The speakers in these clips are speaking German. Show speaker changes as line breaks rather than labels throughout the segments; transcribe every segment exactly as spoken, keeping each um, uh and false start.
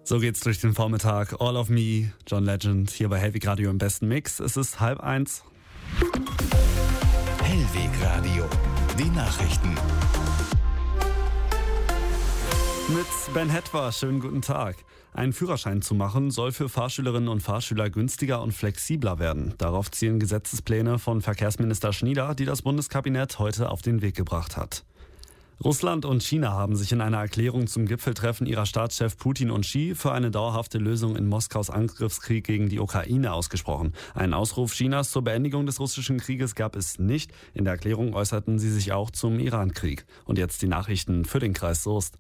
So geht's durch den Vormittag. All of Me, John Legend, hier bei Hellweg Radio im besten Mix. Es ist halb eins.
Hellweg Radio, die Nachrichten.
Mit Ben Hetwer, schönen guten Tag. Einen Führerschein zu machen soll für Fahrschülerinnen und Fahrschüler günstiger und flexibler werden. Darauf zielen Gesetzespläne von Verkehrsminister Schnieder, die das Bundeskabinett heute auf den Weg gebracht hat. Russland und China haben sich in einer Erklärung zum Gipfeltreffen ihrer Staatschef Putin und Xi für eine dauerhafte Lösung in Moskaus Angriffskrieg gegen die Ukraine ausgesprochen. Einen Ausruf Chinas zur Beendigung des russischen Krieges gab es nicht. In der Erklärung äußerten sie sich auch zum Iran-Krieg. Und jetzt die Nachrichten für den Kreis Soest.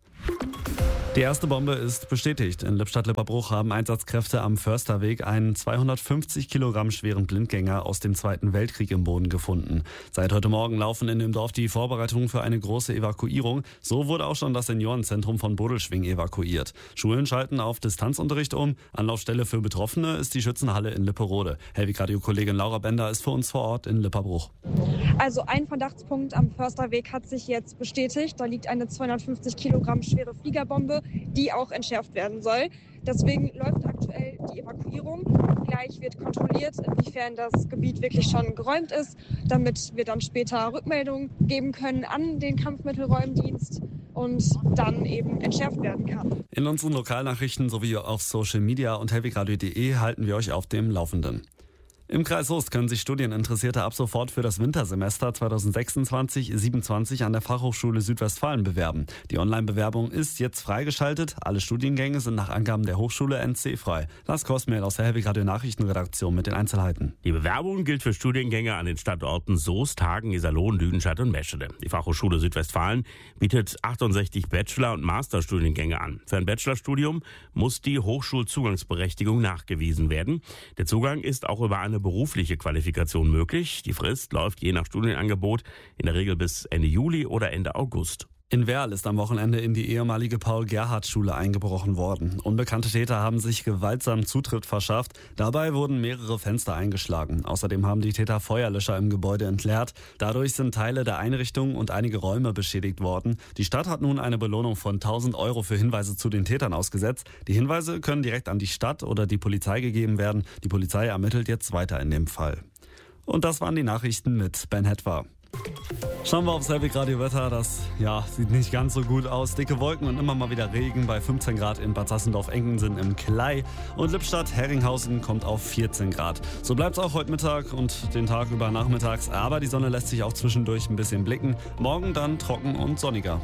Die erste Bombe ist bestätigt. In Lippstadt-Lipperbruch haben Einsatzkräfte am Försterweg einen zweihundertfünfzig Kilogramm schweren Blindgänger aus dem Zweiten Weltkrieg im Boden gefunden. Seit heute Morgen laufen in dem Dorf die Vorbereitungen für eine große Evakuierung. So wurde auch schon das Seniorenzentrum von Bodelschwing evakuiert. Schulen schalten auf Distanzunterricht um. Anlaufstelle für Betroffene ist die Schützenhalle in Lipperode. Hellweg-Radio-Kollegin Laura Bender ist für uns vor Ort in Lipperbruch.
Also ein Verdachtspunkt am Försterweg hat sich jetzt bestätigt. Da liegt eine zweihundertfünfzig Kilogramm schwere Fliegerbombe, die auch entschärft werden soll. Deswegen läuft aktuell die Evakuierung. Gleich wird kontrolliert, inwiefern das Gebiet wirklich schon geräumt ist, damit wir dann später Rückmeldungen geben können an den Kampfmittelräumdienst und dann eben entschärft werden kann.
In unseren Lokalnachrichten sowie auf Social Media und hellwegradio punkt de halten wir euch auf dem Laufenden. Im Kreis Soest können sich Studieninteressierte ab sofort für das Wintersemester zweitausendsechsundzwanzig siebenundzwanzig an der Fachhochschule Südwestfalen bewerben. Die Online-Bewerbung ist jetzt freigeschaltet. Alle Studiengänge sind nach Angaben der Hochschule N C-frei. Lars Kosmehl aus der Hellweg Radio Nachrichtenredaktion mit den Einzelheiten.
Die Bewerbung gilt für Studiengänge an den Standorten Soest, Hagen, Iserlohn, Lüdenscheid und Meschede. Die Fachhochschule Südwestfalen bietet achtundsechzig Bachelor- und Masterstudiengänge an. Für ein Bachelorstudium muss die Hochschulzugangsberechtigung nachgewiesen werden. Der Zugang ist auch über eine berufliche Qualifikation möglich. Die Frist läuft je nach Studienangebot in der Regel bis Ende Juli oder Ende August.
In Werl ist am Wochenende in die ehemalige Paul-Gerhardt-Schule eingebrochen worden. Unbekannte Täter haben sich gewaltsam Zutritt verschafft. Dabei wurden mehrere Fenster eingeschlagen. Außerdem haben die Täter Feuerlöscher im Gebäude entleert. Dadurch sind Teile der Einrichtung und einige Räume beschädigt worden. Die Stadt hat nun eine Belohnung von tausend Euro für Hinweise zu den Tätern ausgesetzt. Die Hinweise können direkt an die Stadt oder die Polizei gegeben werden. Die Polizei ermittelt jetzt weiter in dem Fall. Und das waren die Nachrichten mit Ben Hetwer. Schauen wir aufs Hellweg Radio Wetter. Das ja, sieht nicht ganz so gut aus. Dicke Wolken und immer mal wieder Regen. Bei fünfzehn Grad in Bad Sassendorf-Enkensen im Klei. Und Lippstadt-Herringhausen kommt auf vierzehn Grad. So bleibt es auch heute Mittag und den Tag über nachmittags. Aber die Sonne lässt sich auch zwischendurch ein bisschen blicken. Morgen dann trocken und sonniger.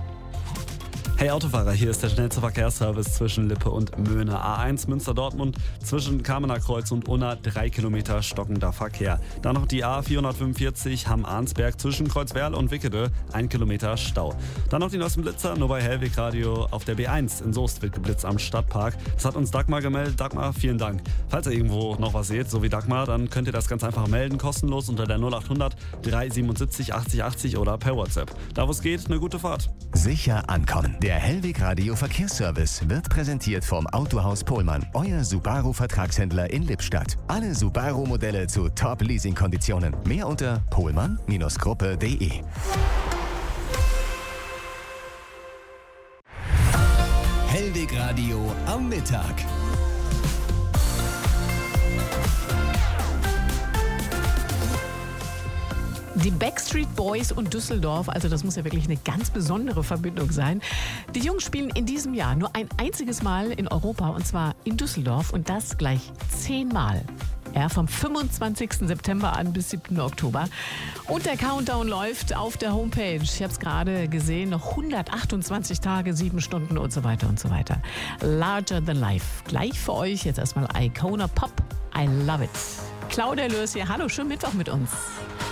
Hey Autofahrer, hier ist der schnellste Verkehrsservice zwischen Lippe und Möhne. A eins Münster-Dortmund zwischen Kamener Kreuz und Unna, drei Kilometer stockender Verkehr. Dann noch die A vierhundertfünfundvierzig Hamm-Arnsberg zwischen Kreuzwerl und Wickede, ein Kilometer Stau. Dann noch die neuesten Blitzer, nur bei Hellweg Radio auf der B eins in Soest wird geblitzt am Stadtpark. Das hat uns Dagmar gemeldet. Dagmar, vielen Dank. Falls ihr irgendwo noch was seht, so wie Dagmar, dann könnt ihr das ganz einfach melden, kostenlos unter der null achthundert drei siebenundsiebzig achtzig achtzig oder per WhatsApp. Da wo es geht, eine gute Fahrt.
Sicher ankommen. Der Hellweg Radio Verkehrsservice wird präsentiert vom Autohaus Pohlmann, euer Subaru-Vertragshändler in Lippstadt. Alle Subaru-Modelle zu Top-Leasing-Konditionen. Mehr unter pohlmann Gruppe punkt de. Hellweg Radio am Mittag.
Die Backstreet Boys und Düsseldorf, also das muss ja wirklich eine ganz besondere Verbindung sein. Die Jungs spielen in diesem Jahr nur ein einziges Mal in Europa und zwar in Düsseldorf und das gleich zehnmal. Ja, vom fünfundzwanzigsten September an bis siebten Oktober. Und der Countdown läuft auf der Homepage. Ich habe es gerade gesehen, noch hundertachtundzwanzig Tage, sieben Stunden und so weiter und so weiter. Larger than life. Gleich für euch jetzt erstmal Icona Pop. I love it. Claudia Lörs hier. Hallo, schönen Mittwoch mit uns.